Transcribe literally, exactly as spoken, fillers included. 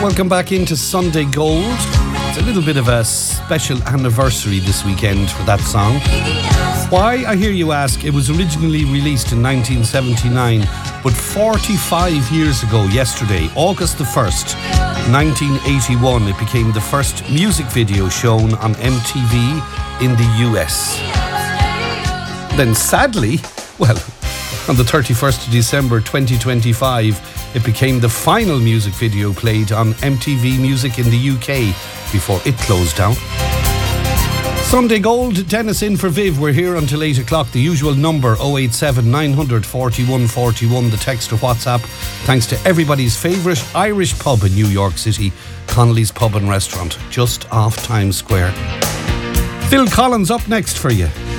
Welcome back into Sunday Gold. It's a little bit of a special anniversary this weekend for that song. Why, I hear you ask? It was originally released in nineteen seventy-nine, but forty-five years ago yesterday, August the first, nineteen eighty-one, it became the first music video shown on M T V in the U S. Then sadly, well, on the thirty-first of December twenty twenty-five, it became the final music video played on M T V Music in the U K before it closed down. Sunday Gold, Dennis in for Viv. We're here until eight o'clock. The usual number, oh eight seven, nine hundred, forty-one forty-one, the text or WhatsApp. Thanks to everybody's favourite Irish pub in New York City, Connolly's Pub and Restaurant, just off Times Square. Phil Collins up next for you.